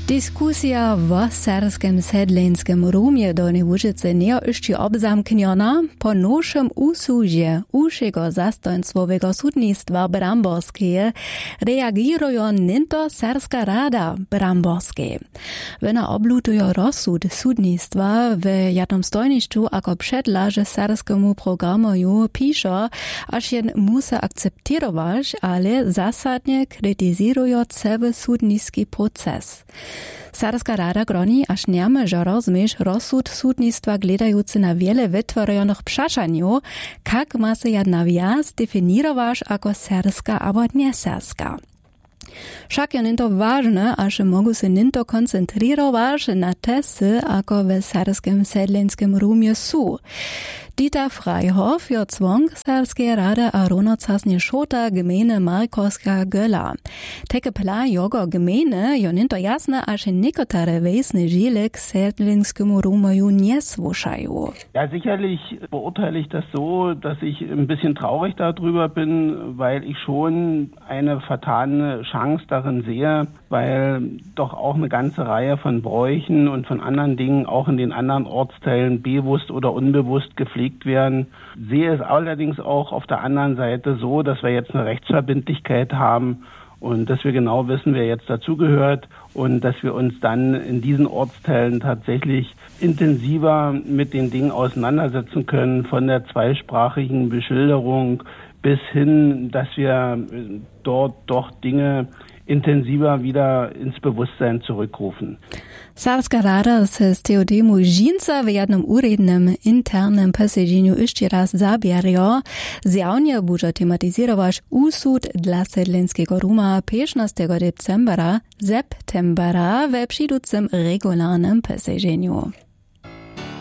Dyskusja w serskim sedlenskim Rumie Dolnej Łużycy nie jeszcze obzamkniona. Po nowszym usudzie uszego zastojnictwowego sudnictwa bramborskie reagirują ninto Serska Rada Bramborskie. Wena oblutują rozsud sudnictwa w jednym stojniszczu jako przedlarze serskiemu programoju pisze, aż jen musa akceptować, ale zasadnie krytyzują cały sudnicki proces. Serska Rada groni, aż niemy, że rozumiesz rozsud sudnictwa gledający na wiele wytworzonych przeszaniów, jak ma się jedna wjazd definiować jako serska albo nie serska. Wszak je ninto ważne, aż mogą się ninto koncentrować na tesy, jako w serskim sedlenskim Rumie są. Dieter Freihof je zwong Serskiej Rady a runocasnie szota gminy Markowska Göla. Teke pla jogo gminy je ninto jasne, aż niekotare wesne žile k sedlenskiemu Rumoju nie słuchają. Ja, sicherlich beurteile ich das so, dass ich ein bisschen traurig darüber bin, weil ich schon eine vertane Chance darin sehe, weil doch auch eine ganze Reihe von Bräuchen und von anderen Dingen auch in den anderen Ortsteilen bewusst oder unbewusst gepflegt werden. Sehe es allerdings auch auf der anderen Seite so, dass wir jetzt eine Rechtsverbindlichkeit haben und dass wir genau wissen, wer jetzt dazugehört und dass wir uns dann in diesen Ortsteilen tatsächlich intensiver mit den Dingen auseinandersetzen können, von der zweisprachigen Beschilderung bis hin, dass wir dort doch Dinge intensiver wieder ins Bewusstsein zurückrufen. Serska Rada se z Teodemu Žinca w jednym urednym internym posiedzeniu jeszcze raz zabierja. Zjawnie bude tematizować usud dla sedlenskiego Ruma 15. decembra, septembra w przyjducym regularnym posiedzeniu.